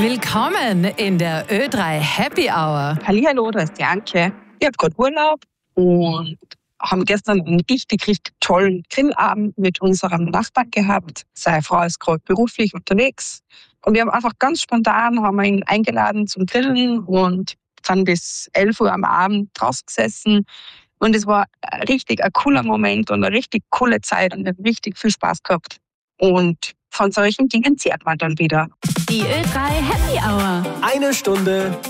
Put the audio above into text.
Willkommen in der Ö3 Happy Hour. Hallihallo, da ist die Anke. Ich habe gerade Urlaub und haben gestern einen richtig tollen Grillabend mit unserem Nachbarn gehabt. Seine Frau ist gerade beruflich unterwegs. Und wir haben einfach ganz spontan ihn eingeladen zum Grillen und dann bis 11 Uhr am Abend draußen gesessen. Und es war richtig ein cooler Moment und eine richtig coole Zeit und wir haben richtig viel Spaß gehabt. Und von solchen Dingen zehrt man dann wieder. Die Ö3 Happy Hour. 1 Stunde